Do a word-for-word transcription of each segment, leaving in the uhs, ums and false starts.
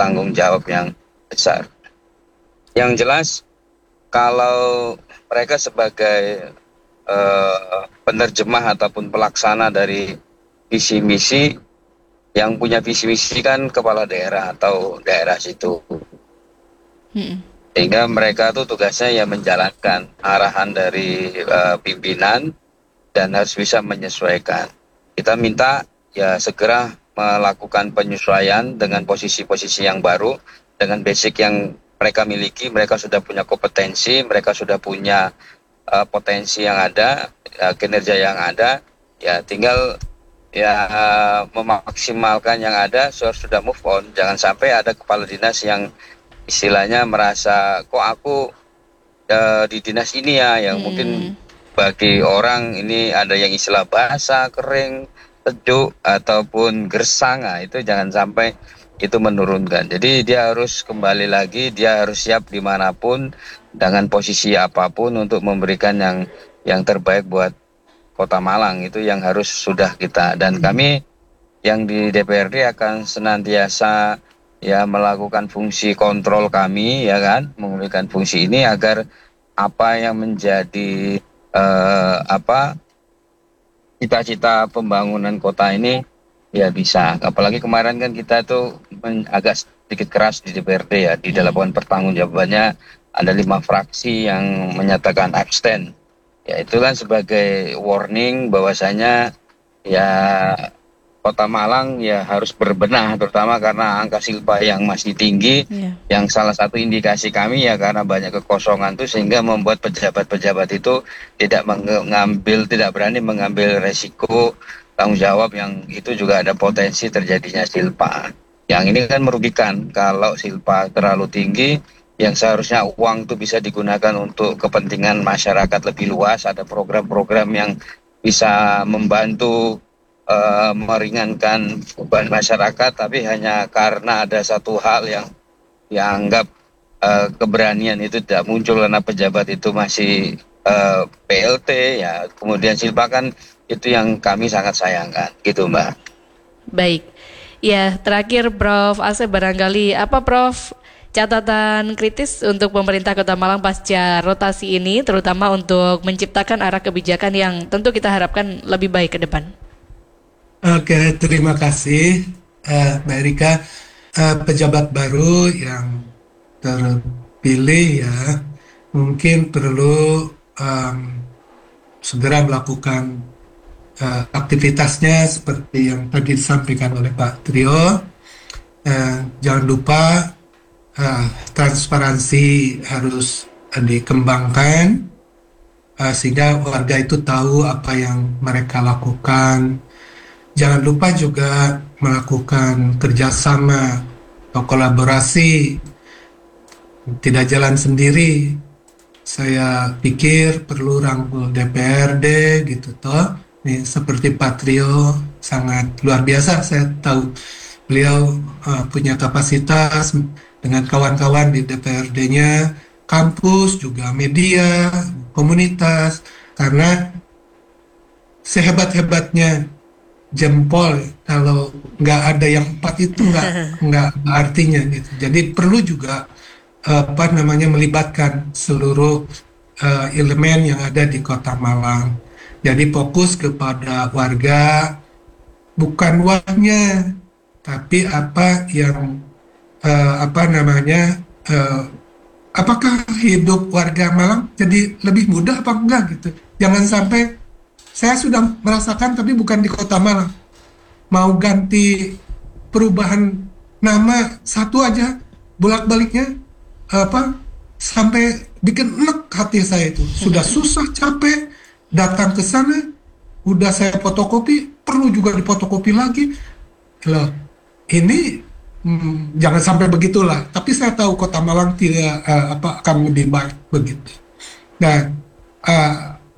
tanggung jawab yang besar. Yang jelas kalau mereka sebagai uh, penerjemah ataupun pelaksana dari visi misi, yang punya visi misi kan kepala daerah atau daerah situ. Hmm. Sehingga mereka tuh tugasnya ya menjalankan arahan dari uh, pimpinan dan harus bisa menyesuaikan. Kita minta ya segera melakukan penyesuaian dengan posisi-posisi yang baru, dengan basic yang mereka miliki. Mereka sudah punya kompetensi, mereka sudah punya uh, potensi yang ada, uh, kinerja yang ada, ya tinggal ya uh, memaksimalkan yang ada. So, sudah move on. Jangan sampai ada kepala dinas yang istilahnya merasa kok aku uh, di dinas ini ya, yang hmm. mungkin bagi orang ini ada yang istilah bahasa kering, sejuk ataupun gersang. Nah, itu jangan sampai itu menurunkan. Jadi dia harus kembali lagi, dia harus siap dimanapun dengan posisi apapun untuk memberikan yang yang terbaik buat Kota Malang. Itu yang harus sudah kita, dan kami yang di D P R D akan senantiasa ya melakukan fungsi kontrol kami, ya kan, memberikan fungsi ini agar apa yang menjadi uh, apa cita-cita pembangunan kota ini ya bisa. Apalagi kemarin kan kita tuh men, agak sedikit keras di D P R D ya, di dalam pertanggungjawabannya ada lima fraksi yang menyatakan abstain. Ya itu kan sebagai warning bahwasanya ya Kota Malang ya harus berbenah, terutama karena angka silpa yang masih tinggi, yeah. Yang salah satu indikasi kami ya karena banyak kekosongan itu sehingga membuat pejabat-pejabat itu tidak mengambil, tidak berani mengambil resiko tanggung jawab yang itu juga ada potensi terjadinya silpa. Yang ini kan merugikan kalau silpa terlalu tinggi, yang seharusnya uang itu bisa digunakan untuk kepentingan masyarakat lebih luas, ada program-program yang bisa membantu Uh, meringankan beban masyarakat, tapi hanya karena ada satu hal yang yang anggap uh, keberanian itu tidak muncul karena pejabat itu masih uh, P L T ya, kemudian silpa kan, itu yang kami sangat sayangkan gitu Mbak. Baik, ya terakhir Prof Asep, barangkali apa Prof catatan kritis untuk pemerintah Kota Malang pasca rotasi ini, terutama untuk menciptakan arah kebijakan yang tentu kita harapkan lebih baik ke depan. Oke, terima kasih uh, Mbak Erika. Uh, pejabat baru yang terpilih ya mungkin perlu um, segera melakukan uh, aktivitasnya seperti yang tadi disampaikan oleh Pak Trio. Uh, jangan lupa uh, transparansi harus uh, dikembangkan uh, sehingga warga itu tahu apa yang mereka lakukan. Jangan lupa juga melakukan kerjasama atau kolaborasi, tidak jalan sendiri. Saya pikir perlu rangkul D P R D gitu toh. Nih, seperti Pak Trio sangat luar biasa. Saya tahu beliau uh, punya kapasitas dengan kawan-kawan di D P R D-nya, kampus juga media, komunitas. Karena sehebat-hebatnya jempol kalau nggak ada yang empat itu nggak nggak artinya gitu. Jadi perlu juga apa namanya melibatkan seluruh uh, elemen yang ada di Kota Malang. Jadi fokus kepada warga, bukan uangnya, tapi apa yang uh, apa namanya uh, apakah hidup warga Malang jadi lebih mudah apa enggak gitu. Jangan sampai saya sudah merasakan tapi bukan di Kota Malang. Mau ganti perubahan nama satu aja bolak-baliknya apa sampai bikin enek hati saya itu. Sudah susah capek datang ke sana, udah saya fotokopi, perlu juga difotokopi lagi. Loh, ini hmm, jangan sampai begitulah. Tapi saya tahu Kota Malang tidak uh, apa akan lebih baik begitu. Nah, uh,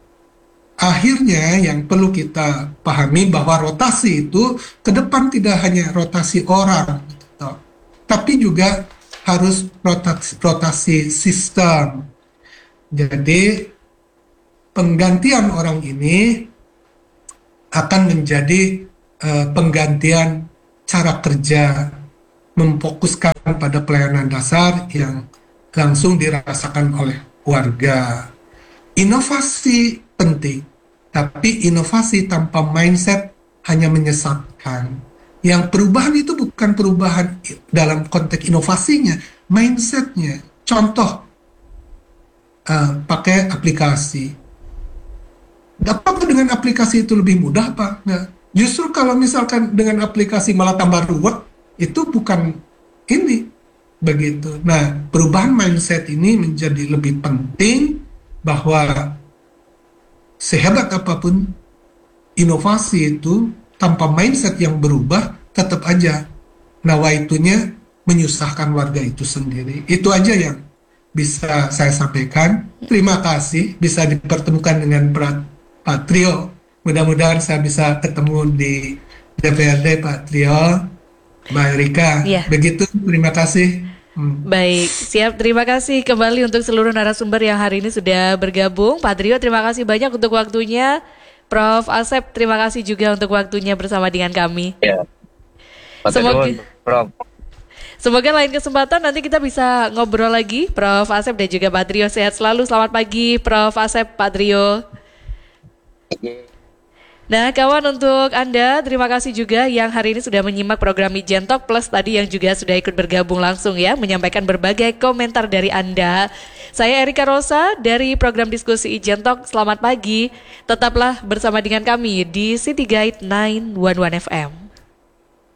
akhirnya yang perlu kita pahami bahwa rotasi itu ke depan tidak hanya rotasi orang, gitu, tapi juga harus rotasi, rotasi sistem. Jadi penggantian orang ini akan menjadi uh, penggantian cara kerja, memfokuskan bukan pada pelayanan dasar yang langsung dirasakan oleh warga. Inovasi penting, tapi inovasi tanpa mindset hanya menyesatkan. Yang perubahan itu bukan perubahan dalam konteks inovasinya, mindsetnya. Contoh, uh, pakai aplikasi. Apakah dengan aplikasi itu lebih mudah apa? Nggak. Justru kalau misalkan dengan aplikasi malah tambah ruwet, itu bukan ini. Begitu. Nah, perubahan mindset ini menjadi lebih penting, bahwa sehebat apapun inovasi itu, tanpa mindset yang berubah, tetap aja nawaitunya menyusahkan warga itu sendiri. Itu aja yang bisa saya sampaikan. Terima kasih bisa dipertemukan dengan Pak Trio. Mudah-mudahan saya bisa ketemu di D P R D, Pak Trio, Mbak Erika. Iya. Begitu, terima kasih. Hmm. Baik, siap. Terima kasih kembali untuk seluruh narasumber yang hari ini sudah bergabung. Pak Trio, terima kasih banyak untuk waktunya. Prof Asep, terima kasih juga untuk waktunya bersama dengan kami. Ya. Semoga, Prof. semoga lain kesempatan nanti kita bisa ngobrol lagi, Prof Asep dan juga Pak Trio. Sehat selalu. Selamat pagi, Prof Asep, Pak Trio. Nah, kawan, untuk Anda, terima kasih juga yang hari ini sudah menyimak program Ijen Talk Plus tadi, yang juga sudah ikut bergabung langsung ya, menyampaikan berbagai komentar dari Anda. Saya Erika Rosa dari program diskusi Ijen Talk. Selamat pagi, tetaplah bersama dengan kami di City Guide sembilan satu satu F M.